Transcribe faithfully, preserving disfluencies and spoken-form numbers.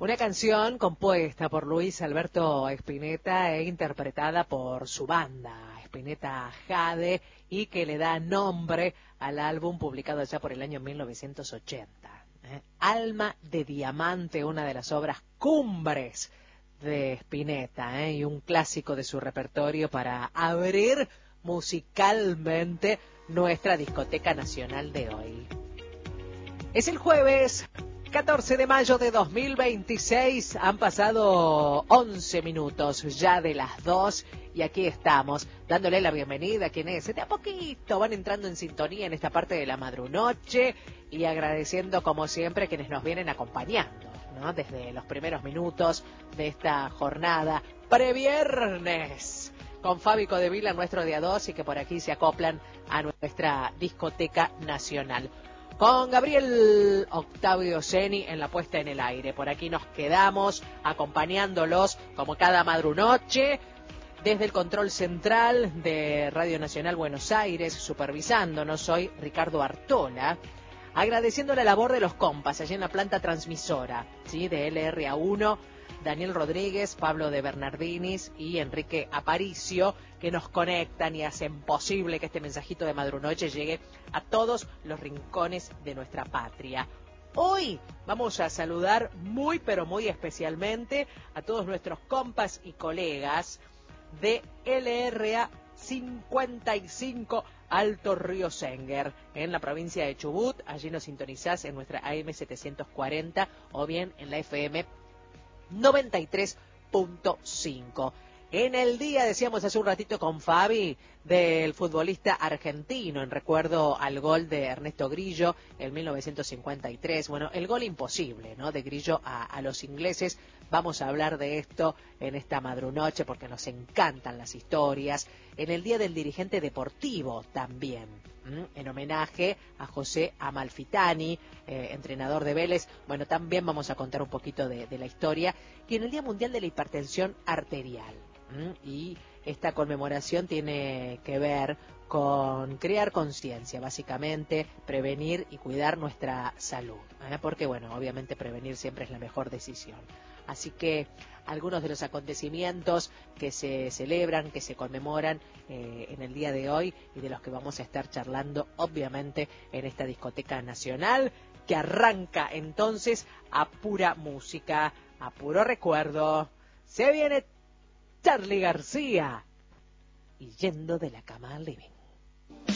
Una canción compuesta por Luis Alberto Spinetta e interpretada por su banda, Spinetta Jade, y que le da nombre al álbum publicado ya por el año mil novecientos ochenta. ¿eh? Alma de Diamante, una de las obras cumbres de Spinetta, ¿eh? y un clásico de su repertorio para abrir musicalmente nuestra discoteca nacional de hoy. Es el jueves catorce de mayo de dos mil veintiséis, han pasado once minutos ya de las dos y aquí estamos dándole la bienvenida a quienes de a poquito van entrando en sintonía en esta parte de la madrunoche y agradeciendo como siempre a quienes nos vienen acompañando, ¿no? Desde los primeros minutos de esta jornada previernes con Fabi Codevila, nuestro día dos, y que por aquí se acoplan a nuestra discoteca nacional. Con Gabriel Octavio Ceni en la puesta en el aire. Por aquí nos quedamos acompañándolos como cada madrunoche desde el control central de Radio Nacional Buenos Aires, supervisándonos. Soy Ricardo Artola, agradeciendo la labor de los compas allí en la planta transmisora, ¿sí? De L R A uno, Daniel Rodríguez, Pablo de Bernardinis y Enrique Aparicio, que nos conectan y hacen posible que este mensajito de madrunoche llegue a todos los rincones de nuestra patria. Hoy vamos a saludar muy pero muy especialmente a todos nuestros compas y colegas de L R A cincuenta y cinco Alto Río Senguer, en la provincia de Chubut. Allí nos sintonizás en nuestra A M setecientos cuarenta o bien en la F M noventa y tres punto cinco. En el día, decíamos hace un ratito con Fabi, del futbolista argentino, en recuerdo al gol de Ernesto Grillo en mil novecientos cincuenta y tres. Bueno, el gol imposible, ¿no? De Grillo a, a los ingleses. Vamos a hablar de esto en esta madrunoche porque nos encantan las historias. En el día del dirigente deportivo también, ¿m? En homenaje a José Amalfitani, eh, entrenador de Vélez. Bueno, también vamos a contar un poquito de, de la historia. Y en el Día Mundial de la Hipertensión Arterial. ¿m? Y esta conmemoración tiene que ver con crear conciencia, básicamente, prevenir y cuidar nuestra salud, ¿eh? Porque, bueno, obviamente prevenir siempre es la mejor decisión. Así que algunos de los acontecimientos que se celebran, que se conmemoran eh, en el día de hoy y de los que vamos a estar charlando, obviamente, en esta discoteca nacional, que arranca entonces a pura música, a puro recuerdo. Se viene Charly García y Yendo de la Cama al Living.